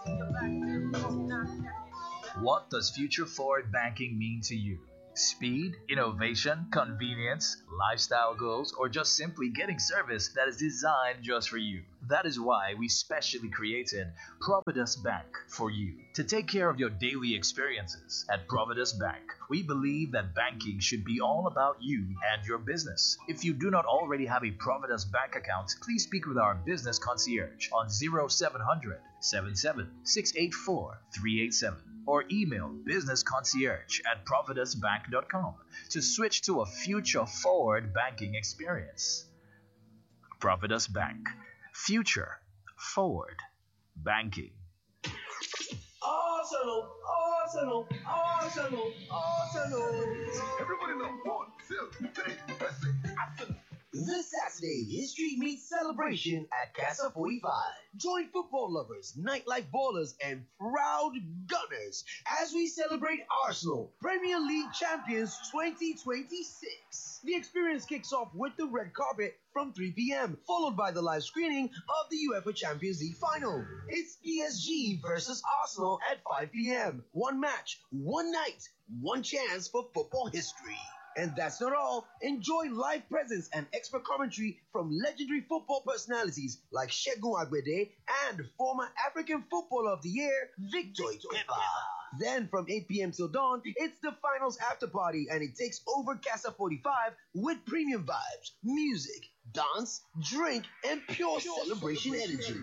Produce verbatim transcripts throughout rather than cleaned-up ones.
What does future forward banking mean to you? Speed, innovation, convenience, lifestyle goals, or just simply getting service that is designed just for you? That is why we specially created Providus Bank for you to take care of your daily experiences. At Providus Bank, we believe that banking should be all about you and your business. If you do not already have a Providus Bank account, please speak with our business concierge on zero seven hundred, seven seven six eight four, three eight seven or email businessconcierge at providus bank dot com to switch to a future forward banking experience. Providus Bank. Future forward banking. Arsenal, Arsenal, Arsenal, Arsenal. Everybody know one, two, three, let's see. Arsenal. This Saturday, history meets celebration at Casa forty-five. Join football lovers, nightlife ballers, and proud Gunners as we celebrate Arsenal, Premier League champions twenty twenty-six. The experience kicks off with the red carpet from three p.m., followed by the live screening of the UEFA Champions League final. It's P S G versus Arsenal at five p.m. One match, one night, one chance for football history. And that's not all. Enjoy live presence and expert commentary from legendary football personalities like Segun Agbede and former African Footballer of the Year, Victor Ikpeba. Then from eight p.m. till dawn, it's the finals after party and it takes over Casa forty-five with premium vibes, music, dance, drink, and pure celebration energy.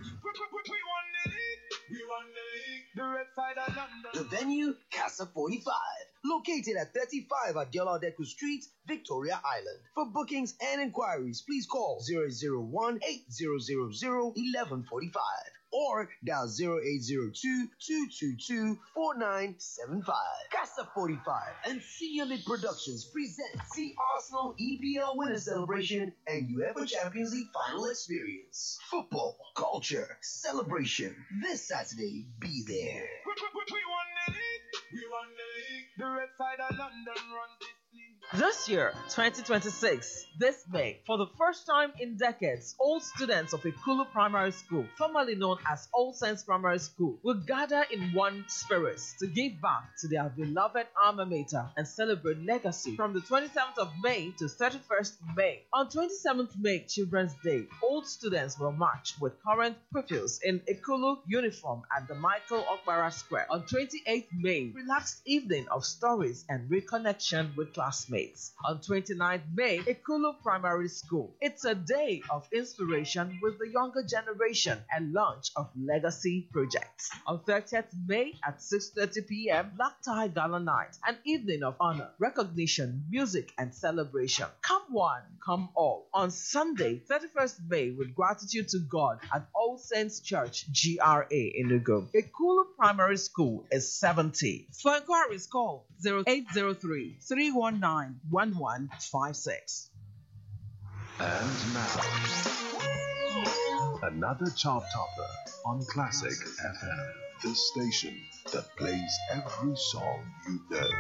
The venue, Casa forty-five, located at thirty-five Adiola Deku Street, Victoria Island. For bookings and inquiries, please call zero zero one, eight zero zero zero, one one four five or dial zero eight zero two, two two two, four nine seven five. Casa forty-five and Senior Lit Productions present the Arsenal E P L Winner Celebration and UEFA Champions League Final Experience. Football, culture, celebration. This Saturday, be there. We won the league. We won the league. The red side of London runs this league. This year, twenty twenty-six, this May, for the first time in decades, all students of Ikulu Primary School, formerly known as All Saints Primary School, will gather in one spirit to give back to their beloved alma mater and celebrate legacy from the twenty-seventh of May to thirty-first May. On twenty-seventh May, Children's Day, all students will march with current pupils in Ikulu uniform at the Michael Okpara Square. On twenty-eighth May, relaxed evening of stories and reconnection with classmates. On twenty-ninth May, Ikulu Primary School. It's a day of inspiration with the younger generation and launch of legacy projects. On thirtieth May at six thirty p.m., Black Tie Gala Night, an evening of honor, recognition, music, and celebration. Come one, come all. On Sunday, thirty-first May, with gratitude to God at All Saints Church, G R A Enugu. Ikulu Primary School is seventy. For inquiries, call zero eight zero three, three one nine, one one five six. And now, another chart topper on Classic F M. The station that plays every song you know.